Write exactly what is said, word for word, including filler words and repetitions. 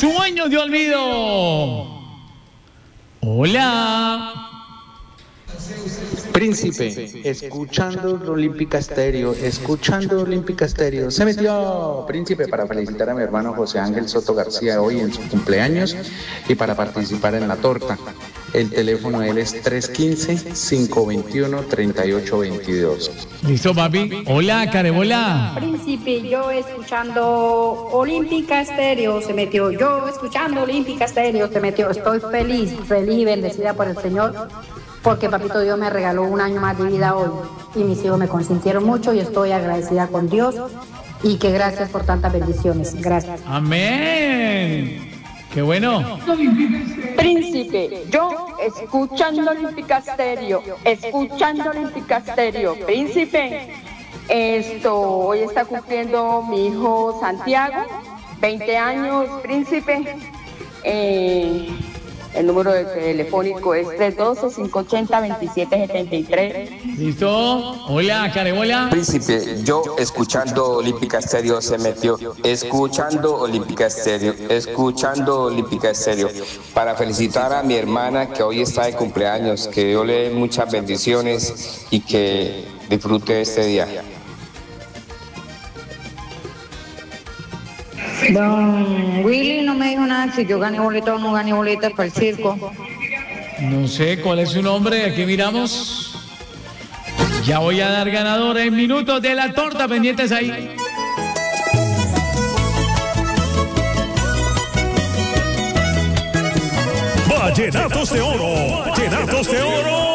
Sueños de olvido. Hola. Príncipe, escuchando Olímpica Estéreo, escuchando Olímpica Estéreo. Se metió Príncipe para felicitar a mi hermano José Ángel Soto García hoy en su cumpleaños y para participar en la torta. El teléfono de él es tres uno cinco, cinco dos uno, tres ocho dos dos. ¿Listo, papi? Hola, Carebola. Príncipe, yo escuchando Olímpica Estéreo se metió. Yo escuchando Olímpica Estéreo se metió. Estoy feliz, feliz y bendecida por el Señor, porque Papito Dios me regaló un año más de vida hoy y mis hijos me consintieron mucho y estoy agradecida con Dios y que gracias por tantas bendiciones. Gracias. Amén. Qué bueno. Príncipe, yo escuchando Olímpica Estéreo, escuchando Olímpica Estéreo. Príncipe, esto, hoy está cumpliendo mi hijo Santiago, veinte años, Príncipe. Eh, el número de telefónico es tres uno dos, cinco ocho cero, dos siete siete tres. ¿Listo? Hola, Carebola. Príncipe, yo escuchando Olímpica Estéreo se metió, escuchando Olímpica Estéreo, escuchando Olímpica Estéreo, para felicitar a mi hermana que hoy está de cumpleaños, que Dios le dé muchas bendiciones y que disfrute de este día. Don Willy no me dijo nada si yo gané boletas o no gané boletas para el circo. No sé cuál es su nombre. Aquí miramos. Ya voy a dar ganadora en minutos de la torta. Pendientes ahí. Vallenatos de Oro. Vallenatos de Oro.